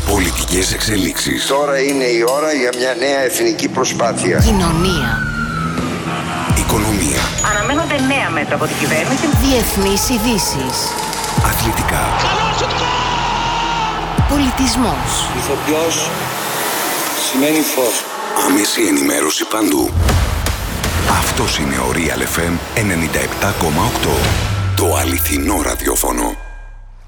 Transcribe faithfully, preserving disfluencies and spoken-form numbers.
Πολιτικές εξελίξεις. Τώρα είναι η ώρα για μια νέα εθνική προσπάθεια. Κοινωνία. Οικονομία. Αναμένονται νέα μέτρα από την κυβέρνηση. Διεθνείς ειδήσεις. Αθλητικά. Πολιτισμός. Ηθοποιός σημαίνει φως. Άμεση ενημέρωση παντού. Αυτός είναι ο Real εφ εμ ενενήντα επτά κόμμα οκτώ. Το αληθινό ραδιόφωνο.